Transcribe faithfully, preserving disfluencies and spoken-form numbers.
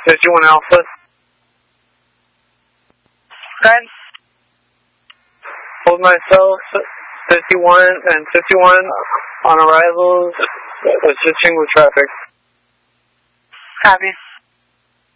fifty-one Alpha. Good. Hold myself, fifty-one and fifty-one on arrivals, switching with traffic. Copy.